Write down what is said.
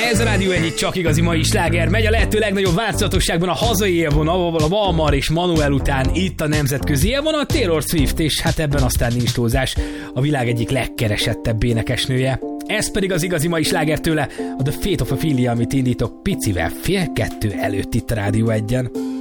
Ez a Rádió Egyik csak igazi mai sláger. Megy a lehető legnagyobb változatosságban a hazai élvonal, a Valmar és Manuel után itt a nemzetközi élvonal, Taylor Swift, és hát ebben aztán nincs túlzás, a világ egyik legkeresettebb énekesnője. Ez pedig az igazi mai sláger tőle, a The Fate of Ophelia, amit indítok picivel 1:30 előtt itt a Rádió Egyen.